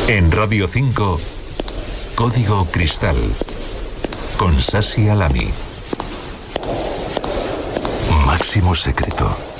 En Radio 5, Código Cristal, con Sasi Alami. Máximo secreto.